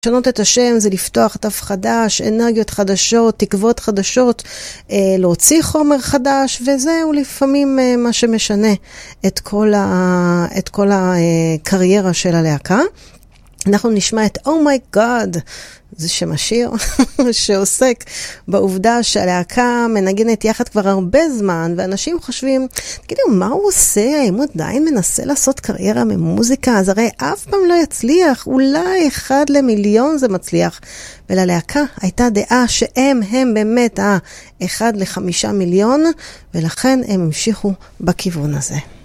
לשנות את השם זה לפתוח דף חדש, אנרגיות חדשות, תקוות חדשות, להוציא חומר חדש, וזהו לפעמים מה שמשנה את כל הקריירה של הלהקה. אנחנו נשמע את Oh My God, זה שם השיר שעוסק בעובדה שהלהקה מנגנת יחד כבר הרבה זמן, ואנשים חושבים, תגידו, מה הוא עושה? האם הוא עדיין מנסה לעשות קריירה ממוזיקה? אז הרי אף פעם לא יצליח, אולי 1 למיליון זה מצליח. וללהקה הייתה דעה שהם באמת 1 ל5 מיליון, ולכן הם המשיכו בכיוון הזה.